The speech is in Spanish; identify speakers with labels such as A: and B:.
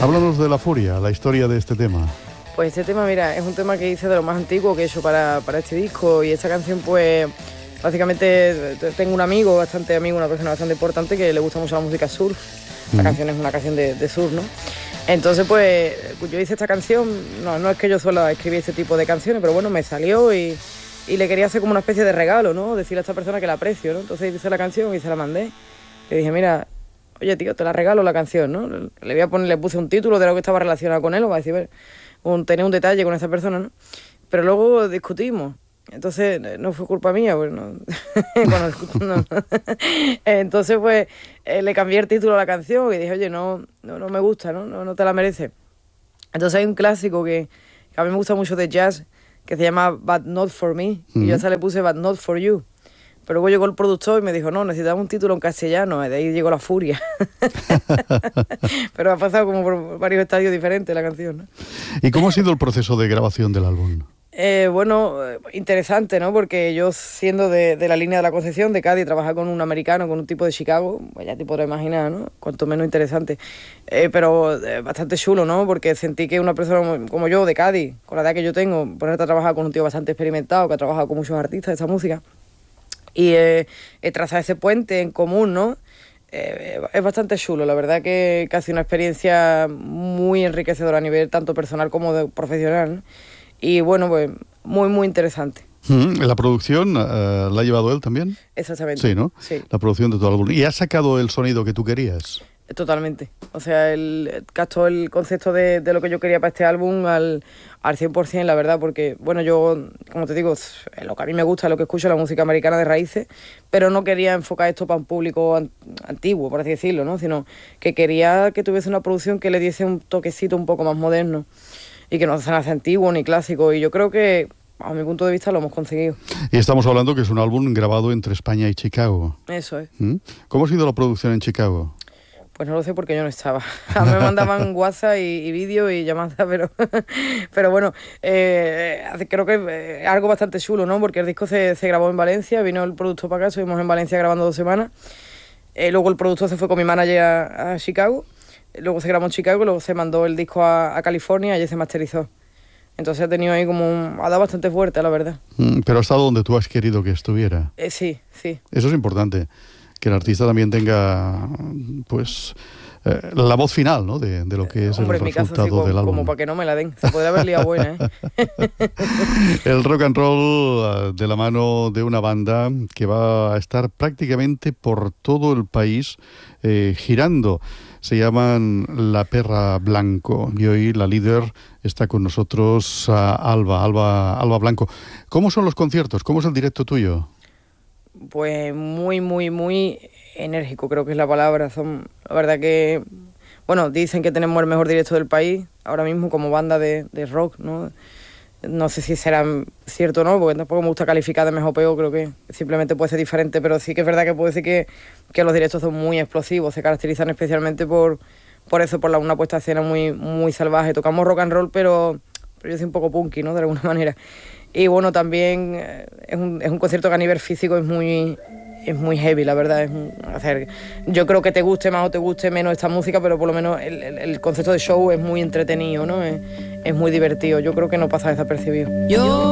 A: Háblanos de La Furia, la historia de este tema.
B: Pues este tema, mira, es un tema que hice de lo más antiguo que he hecho para este disco, y esta canción, pues, básicamente tengo un amigo, una persona bastante importante que le gusta mucho la música surf. La canción es una canción de surf, ¿no? Entonces, pues, yo hice esta canción, no es que yo suelo escribir este tipo de canciones, pero bueno, me salió y le quería hacer como una especie de regalo, ¿no? Decirle a esta persona que la aprecio, ¿no? Entonces hice la canción y se la mandé. Le dije, mira, oye, tío, te la regalo la canción, ¿no? Le puse un título de lo que estaba relacionado con él, o va a decir, tenía un detalle con esa persona, ¿no? Pero luego discutimos. Entonces, no fue culpa mía, pues no. no. Entonces, pues, le cambié el título a la canción y dije, oye, no me gusta, no te la merece. Entonces hay un clásico que a mí me gusta mucho de jazz, que se llama But Not For Me, y yo a esa le puse But Not For You. Pero luego llegó el productor y me dijo, no, necesitamos un título en castellano, y de ahí llegó La Furia. Pero ha pasado como por varios estadios diferentes la canción, ¿no?
A: ¿Y cómo ha sido el proceso de grabación del álbum?
B: Bueno, interesante, ¿no? Porque yo, siendo de la línea de la Concepción, de Cádiz, trabajar con un americano, con un tipo de Chicago, pues ya te podrás imaginar, ¿no? Cuanto menos interesante. Pero bastante chulo, ¿no? Porque sentí que una persona como yo, de Cádiz, con la edad que yo tengo, ponerte a trabajar con un tío bastante experimentado, que ha trabajado con muchos artistas de esa música, y trazar ese puente en común, ¿no? Es bastante chulo, la verdad que ha sido una experiencia muy enriquecedora a nivel tanto personal como profesional, ¿no? Y bueno, pues muy, muy interesante.
A: ¿La producción la ha llevado él también?
B: Exactamente.
A: Sí, ¿no?
B: Sí.
A: La producción de todo el álbum. ¿Y has sacado el sonido que tú querías?
B: Totalmente. O sea, él captó el concepto de lo que yo quería para este álbum al 100%, la verdad, porque, bueno, yo, como te digo, lo que a mí me gusta, lo que escucho, la música americana de raíces, pero no quería enfocar esto para un público antiguo, por así decirlo, ¿no? Sino que quería que tuviese una producción que le diese un toquecito un poco más moderno y que no se hace antiguo ni clásico, y yo creo que, a mi punto de vista, lo hemos conseguido.
A: Y estamos hablando que es un álbum grabado entre España y Chicago.
B: Eso es.
A: ¿Cómo ha sido la producción en Chicago?
B: Pues no lo sé porque yo no estaba. A mí me mandaban WhatsApp y vídeo y llamadas, pero bueno, creo que es algo bastante chulo, ¿no? Porque el disco se grabó en Valencia, vino el productor para acá, estuvimos en Valencia grabando 2 semanas. Luego el productor se fue con mi manager a Chicago, luego se grabó en Chicago, luego se mandó el disco a California y allí se masterizó. Entonces ha tenido ahí ha dado bastante fuerte, la verdad.
A: Pero ha estado donde tú has querido que estuviera.
B: Sí.
A: Eso es importante, que el artista también tenga, pues, la voz final, ¿no? De lo que es el resultado,
B: en mi caso, sí,
A: del álbum.
B: Como para que no me la den. Se podría haber liado buena, ¿eh?
A: El rock and roll de la mano de una banda que va a estar prácticamente por todo el país girando. Se llaman La Perra Blanco y hoy la líder está con nosotros, Alba Blanco. ¿Cómo son los conciertos? ¿Cómo es el directo tuyo?
B: Pues muy, muy, muy enérgico, creo que es la palabra. La verdad que, bueno, dicen que tenemos el mejor directo del país ahora mismo como banda de rock, ¿no? No sé si será cierto o no, porque tampoco me gusta calificar de mejor o peor, creo que simplemente puede ser diferente, pero sí que es verdad que puedo decir que los directos son muy explosivos, se caracterizan especialmente por eso, por una puesta de escena muy, muy salvaje. Tocamos rock and roll, pero yo soy un poco punky, ¿no? De alguna manera. Y bueno, también es un concierto que a nivel físico es muy heavy, la verdad. Yo creo que te guste más o te guste menos esta música, pero por lo menos el concepto de show es muy entretenido, ¿no? Es muy divertido. Yo creo que no pasa desapercibido.